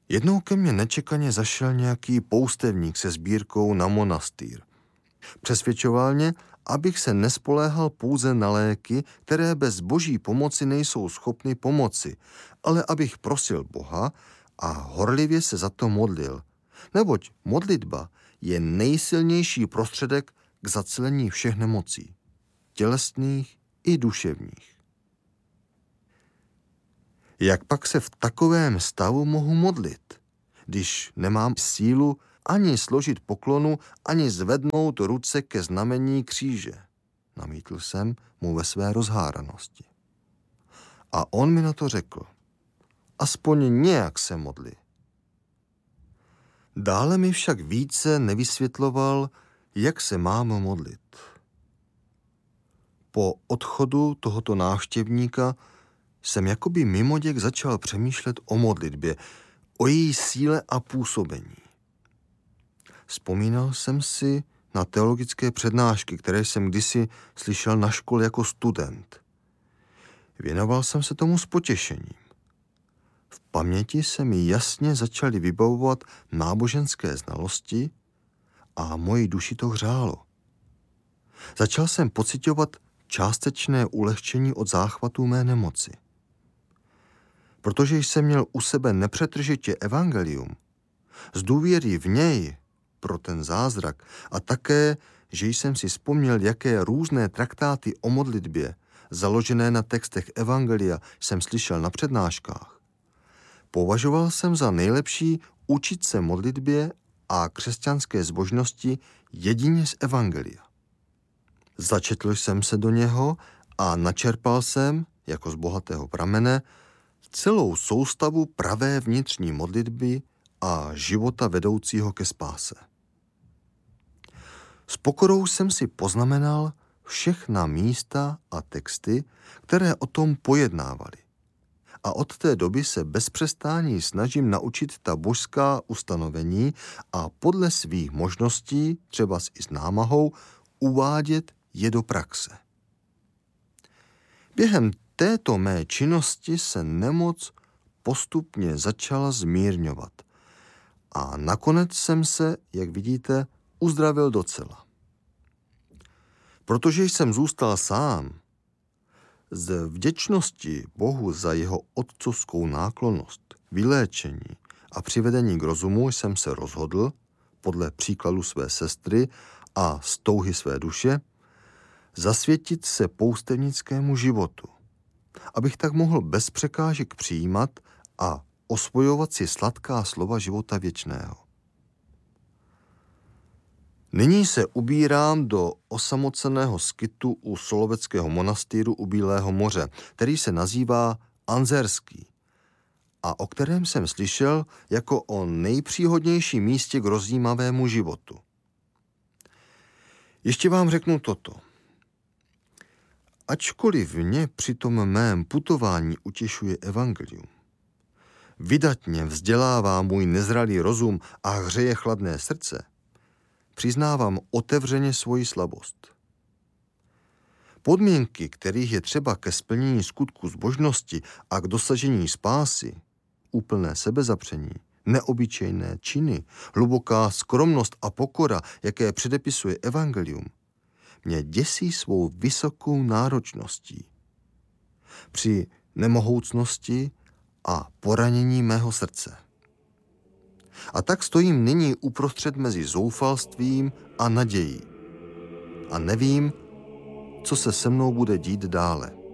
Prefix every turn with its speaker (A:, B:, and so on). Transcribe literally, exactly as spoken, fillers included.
A: Jednou ke mně nečekaně zašel nějaký poustevník se sbírkou na monastýr. Přesvědčoval mě, abych se nespoléhal pouze na léky, které bez boží pomoci nejsou schopny pomoci, ale abych prosil Boha a horlivě se za to modlil, neboť modlitba je nejsilnější prostředek k zacelení všech nemocí, tělesných i duševních. Jak pak se v takovém stavu mohu modlit, když nemám sílu ani složit poklonu, ani zvednout ruce ke znamení kříže? Namítl jsem mu ve své rozháranosti. A on mi na to řekl: aspoň nějak se modli. Dále mi však více nevysvětloval, jak se mám modlit. Po odchodu tohoto návštěvníka jsem jakoby mimoděk začal přemýšlet o modlitbě, o její síle a působení. Vzpomínal jsem si na teologické přednášky, které jsem kdysi slyšel na škole jako student. Věnoval jsem se tomu s potěšením. V paměti se mi jasně začaly vybavovat náboženské znalosti a moji duši to hřálo. Začal jsem pociťovat částečné ulehčení od záchvatů mé nemoci. Protože jsem měl u sebe nepřetržitě evangelium, z důvěry v něj pro ten zázrak a také, že jsem si vzpomněl, jaké různé traktáty o modlitbě, založené na textech evangelia, jsem slyšel na přednáškách, považoval jsem za nejlepší učit se modlitbě a křesťanské zbožnosti jedině z evangelia. Začetl jsem se do něho a načerpal jsem, jako z bohatého pramene, celou soustavu pravé vnitřní modlitby a života vedoucího ke spáse. S pokorou jsem si poznamenal všechna místa a texty, které o tom pojednávaly. A od té doby se bez přestání snažím naučit ta božská ustanovení a podle svých možností, třeba i s námahou, uvádět je do praxe. Během této mé činnosti se nemoc postupně začala zmírňovat a nakonec jsem se, jak vidíte, uzdravil docela. Protože jsem zůstal sám, z vděčnosti Bohu za jeho otcovskou náklonnost, vyléčení a přivedení k rozumu jsem se rozhodl, podle příkladu své sestry a z touhy své duše, zasvětit se poustevnickému životu, abych tak mohl bez překážek přijímat a osvojovat si sladká slova života věčného. Nyní se ubírám do osamoceného skytu u Soloveckého monastýru u Bílého moře, který se nazývá Anzerský a o kterém jsem slyšel jako o nejpříhodnějším místě k rozjímavému životu. Ještě vám řeknu toto. Ačkoliv mě při tom mém putování utěšuje evangelium, vydatně vzdělává můj nezralý rozum a hřeje chladné srdce, přiznávám otevřeně svoji slabost. Podmínky, kterých je třeba ke splnění skutku zbožnosti a k dosažení spásy, úplné sebezapření, neobyčejné činy, hluboká skromnost a pokora, jaké předepisuje evangelium, mě děsí svou vysokou náročností. Při nemohoucnosti a poranění mého srdce. A tak stojím nyní uprostřed mezi zoufalstvím a nadějí. A nevím, co se se mnou bude dít dále.